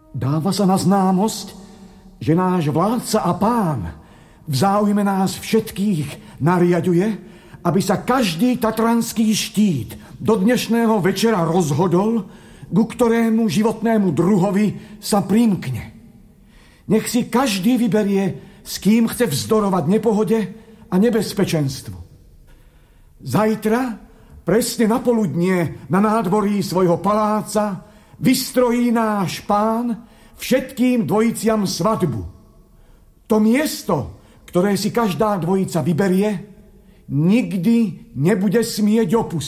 Dáva sa na známosť, že náš vládca a pán v záujme nás všetkých nariaďuje, aby sa každý tatranský štít do dnešného večera rozhodol, ku ktorému životnému druhovi sa primkne. Nech si každý vyberie, s kým chce vzdorovať nepohode a nebezpečenstvu. Zajtra, presne na poludnie, na nádvorí svojho paláca, vystrojí náš pán všetkým dvojiciam svadbu. To miesto, ktoré si každá dvojica vyberie, nikdy nebude smieť opustiť.